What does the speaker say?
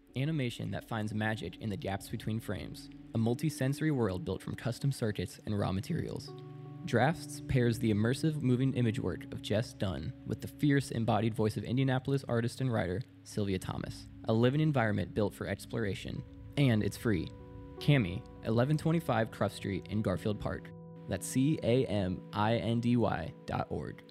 Animation that finds magic in the gaps between frames. A multi-sensory world built from custom circuits and raw materials. Drafts pairs the immersive moving image work of Jess Dunn with the fierce embodied voice of Indianapolis artist and writer Sylvia Thomas. A living environment built for exploration. And it's free. Cami, 1125 Cruft Street in Garfield Park. That's CAMINDY.org.